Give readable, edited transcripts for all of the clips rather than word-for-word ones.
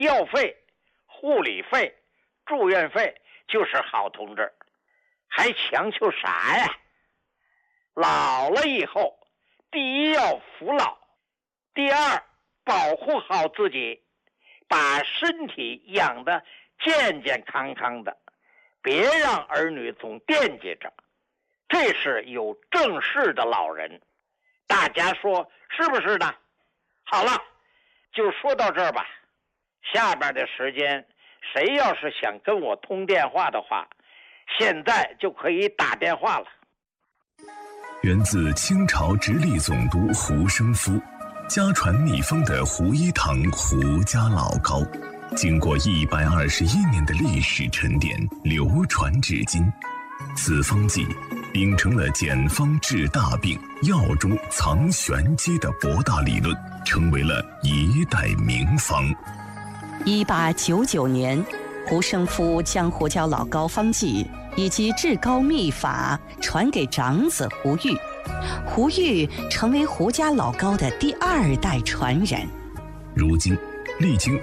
药费、护理费、住院费就是好同志，还强求啥呀？老了以后，第一要服老，第二保护好自己，把身体养得健健康康的，别让儿女总惦记着。这是有正事的老人，大家说是不是呢？好了，就说到这儿吧。下边的时间，谁要是想跟我通电话的话，现在就可以打电话了。 源自清朝直隶总督胡生夫，家传秘方的胡一堂胡家老膏，经过121年的历史沉淀，流传至今。此方剂秉承了简方治大病、药中藏玄机的博大理论，成为了一代名方。 1899年，胡生夫将胡椒老膏方剂以及治膏秘法传给长子胡玉，胡玉成为胡家老膏的第2代传人。 如今，历经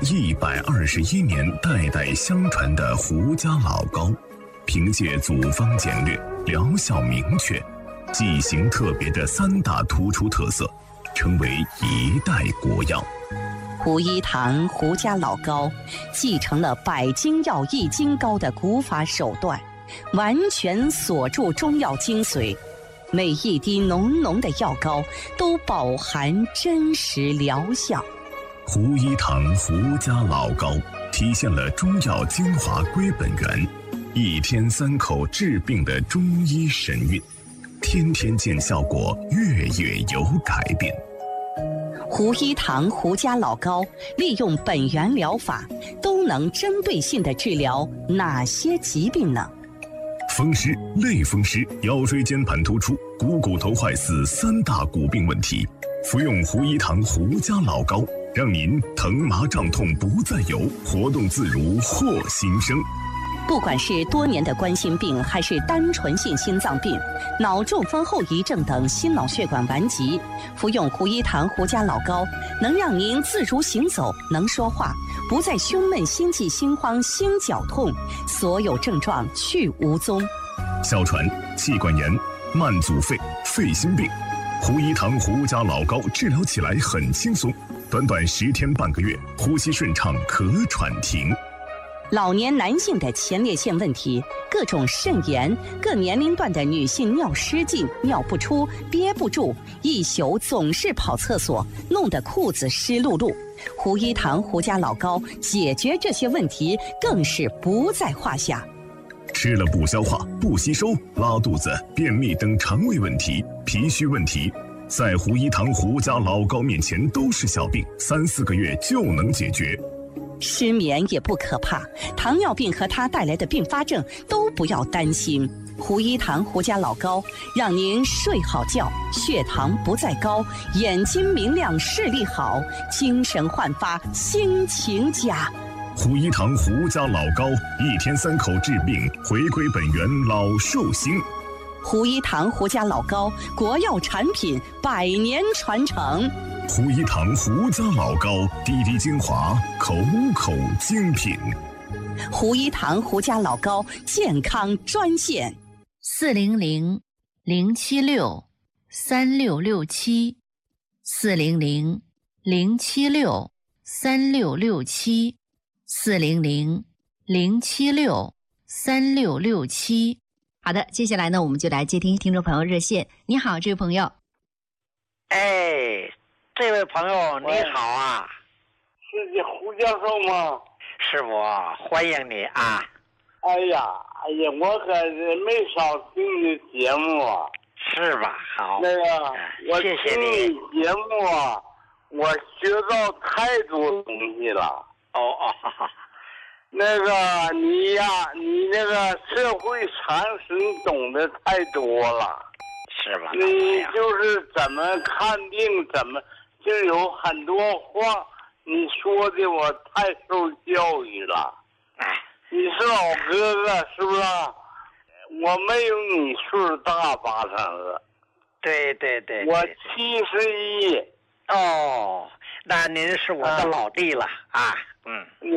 121年代代相传的胡家老膏，凭借组方简略、疗效明确、剂型特别的3大突出特色，成为一代国药。 胡一堂胡家老膏继承了百金药益金膏的古法手段，完全锁住中药精髓，每一滴浓浓的药膏都饱含真实疗效。 胡一堂胡家老膏体现了中药精华归本源，1天3口治病的中医神韵，天天见效果，月月有改变。 胡一堂胡家老膏利用本源疗法，都能针对性地治疗哪些疾病呢？ 风湿、类风湿、腰椎间盘突出、股头坏死3大骨病问题，服用胡一堂胡家老膏，让您疼麻胀痛不再有，活动自如获新生。 不管是多年的冠心病，还是单纯性心脏病、脑中风后遗症等心脑血管顽疾，服用胡一堂胡家老膏，能让您自如行走，能说话，不再胸闷、心悸、心慌、心绞痛，所有症状去无踪。 哮喘、气管炎、慢阻肺、肺心病，胡一堂胡家老膏治疗起来很轻松，短短10天半个月，呼吸顺畅，咳喘停。 老年男性的前列腺问题、各种肾炎、各年龄段的女性尿失禁、尿不出、憋不住，一宿总是跑厕所，弄得裤子湿漉漉。胡一堂胡家老膏解决这些问题更是不在话下。 吃了不消化、不吸收、拉肚子、便秘等肠胃问题、脾虚问题，在胡一堂胡家老膏面前都是小病，3、4个月就能解决。 失眠也不可怕，糖尿病和它带来的并发症都不要担心。胡一堂胡家老膏让您睡好觉，血糖不再高，眼睛明亮，视力好，精神焕发，心情佳。 胡一堂胡家老膏1天3口治病，回归本源，老寿星。 胡一堂胡家老膏，国药产品，100年传承。 胡一堂胡家老膏，滴滴精华，口口精品。 胡一堂胡家老膏健康专线 400-076-3667，400-076-3667。好的，接下来呢，我们就来接听听众朋友热线。你好，这位朋友。 哎，这位朋友你好啊， 是你胡教授吗？ 是我，欢迎你啊。 哎呀，我可是没少听你节目啊。 是吧？好。 那个，我谢谢听你节目啊，我学到太多东西了。那个你呀，你那个社会常识你懂得太多了。 是吧？ 你就是怎么看病，怎么就有很多话你说的我太受教育了。你是老哥哥是不是？我没有你岁数大8成个。 对， 我71。 哦，那您是我的老弟了啊， 嗯。